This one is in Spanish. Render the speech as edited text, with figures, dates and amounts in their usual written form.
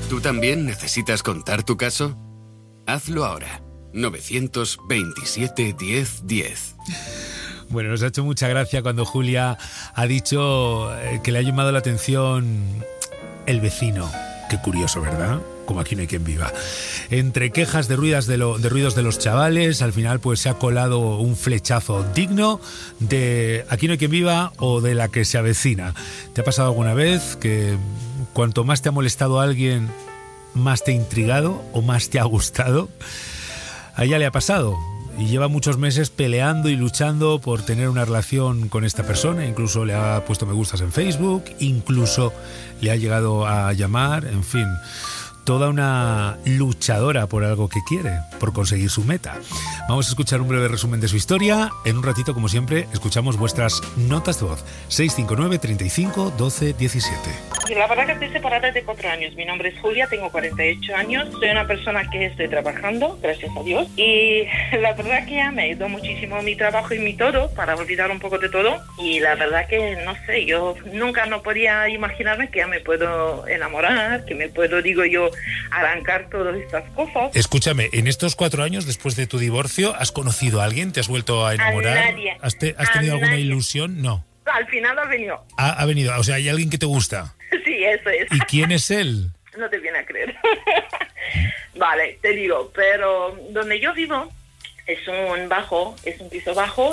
¿Tú también necesitas contar tu caso? Hazlo ahora. 927 10 10. Bueno, nos ha hecho mucha gracia cuando Julia ha dicho que le ha llamado la atención el vecino. Qué curioso, ¿verdad? Como aquí no hay quien viva. Entre quejas de ruidos de los chavales, al final pues se ha colado un flechazo digno de aquí no hay quien viva o de la que se avecina. ¿Te ha pasado alguna vez que cuanto más te ha molestado a alguien, más te ha intrigado o más te ha gustado? A ella le ha pasado y lleva muchos meses peleando y luchando por tener una relación con esta persona. Incluso le ha puesto me gustas en Facebook, incluso le ha llegado a llamar, en fin, toda una luchadora por algo que quiere, por conseguir su meta. Vamos a escuchar un breve resumen de su historia. En un ratito, como siempre, escuchamos vuestras notas de voz. 659 35 12 17. La verdad que estoy separada desde 4 años. Mi nombre es Julia, tengo 48 años. Soy una persona que estoy trabajando, gracias a Dios. Y la verdad que ya me ayudó muchísimo mi trabajo y mi todo, para olvidar un poco de todo. Y la verdad que, no sé, yo nunca no podía imaginarme que ya me puedo enamorar, que me puedo, digo yo, arrancar todas estas cosas. Escúchame, en estos 4 años después de tu divorcio, ¿has conocido a alguien? ¿Te has vuelto a enamorar? A nadie. ¿Has tenido alguna ilusión? No. Al final ha venido. Ha venido, o sea, ¿hay alguien que te gusta? Sí, eso es. ¿Y quién es él? No te viene a creer. Vale, te digo, pero donde yo vivo es un piso bajo.